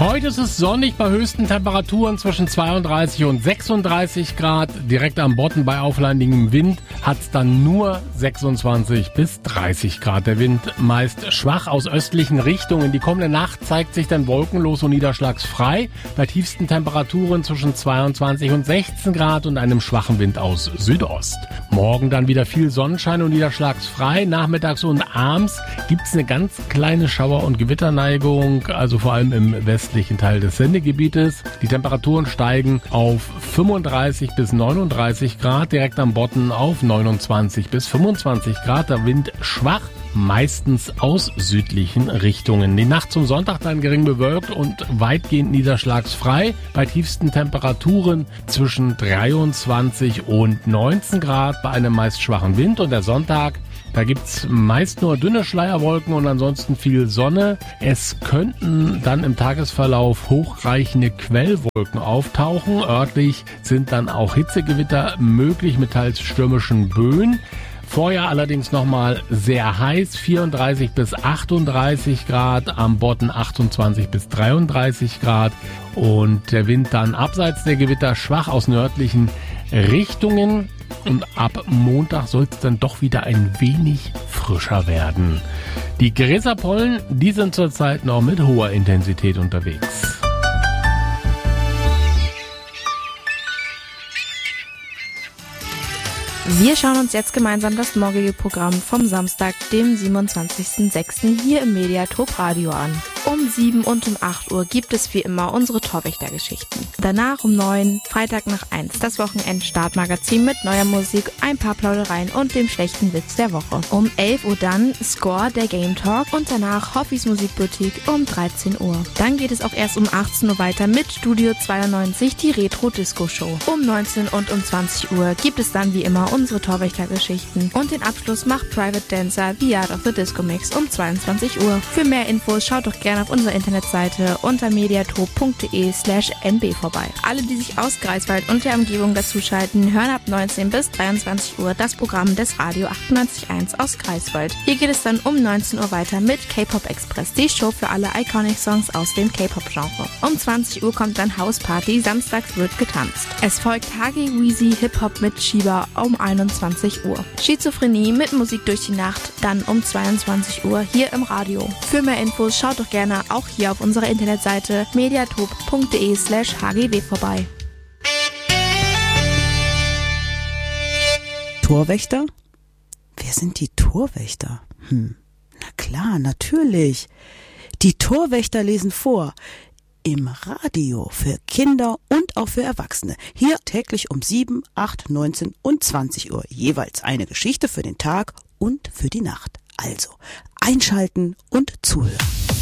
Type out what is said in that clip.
Heute ist es sonnig bei höchsten Temperaturen zwischen 32 und 36 Grad. Direkt am Bodden bei auflandigem Wind hat es dann nur 26 bis 30 Grad. Der Wind meist schwach aus östlichen Richtungen. Die kommende Nacht zeigt sich dann wolkenlos und niederschlagsfrei bei tiefsten Temperaturen zwischen 22 und 16 Grad und einem schwachen Wind aus Südost. Morgen dann wieder viel Sonnenschein und niederschlagsfrei. Nachmittags und abends gibt es eine ganz kleine Schauer- und Gewitterneigung, also vor allem im westlichen Teil des Sendegebietes. Die Temperaturen steigen auf 35 bis 39 Grad, direkt am Bodden auf 29 bis 25 Grad. Der Wind schwach, meistens aus südlichen Richtungen. Die Nacht zum Sonntag dann gering bewölkt und weitgehend niederschlagsfrei. Bei tiefsten Temperaturen zwischen 23 und 19 Grad bei einem meist schwachen Wind. Und der Sonntag, da gibt's meist nur dünne Schleierwolken und ansonsten viel Sonne. Es könnten dann im Tagesverlauf hochreichende Quellwolken auftauchen. Örtlich sind dann auch Hitzegewitter möglich mit teils stürmischen Böen. Vorher allerdings nochmal sehr heiß, 34 bis 38 Grad, am Bodden 28 bis 33 Grad und der Wind dann abseits der Gewitter schwach aus nördlichen Richtungen und ab Montag soll es dann doch wieder ein wenig frischer werden. Die Gräserpollen, die sind zurzeit noch mit hoher Intensität unterwegs. Wir schauen uns jetzt gemeinsam das morgige Programm vom Samstag, dem 27.06. hier im Mediatop Radio an. Um 7 und um 8 Uhr gibt es wie immer unsere Torwächtergeschichten. Danach um 9, Freitag nach 1, das Wochenend-Startmagazin mit neuer Musik, ein paar Plaudereien und dem schlechten Witz der Woche. Um 11 Uhr dann Score, der Game Talk und danach Hoffis Musikboutique um 13 Uhr. Dann geht es auch erst um 18 Uhr weiter mit Studio 92, die Retro-Disco-Show. Um 19 und um 20 Uhr gibt es dann wie immer unsere Torwächtergeschichten. Und den Abschluss macht Private Dancer The Art of the Disco Mix um 22 Uhr. Für mehr Infos schaut doch gerne auf unserer Internetseite unter mediatop.de/nb vorbei. Alle, die sich aus Greifswald und der Umgebung dazuschalten, hören ab 19 bis 23 Uhr das Programm des Radio 98.1 aus Greifswald. Hier geht es dann um 19 Uhr weiter mit K-Pop Express, die Show für alle Iconic Songs aus dem K-Pop-Genre. Um 20 Uhr kommt dann House Party, samstags wird getanzt. Es folgt Hagi Weezy Hip-Hop mit Shiba um 21 Uhr. Schizophrenie mit Musik durch die Nacht, dann um 22 Uhr hier im Radio. Für mehr Infos schaut doch gerne auch hier auf unserer Internetseite mediatop.de/hgw vorbei. Torwächter? Wer sind die Torwächter? Na klar, natürlich. Die Torwächter lesen vor. Im Radio für Kinder und auch für Erwachsene. Hier täglich um 7, 8, 19 und 20 Uhr. Jeweils eine Geschichte für den Tag und für die Nacht. Also einschalten und zuhören.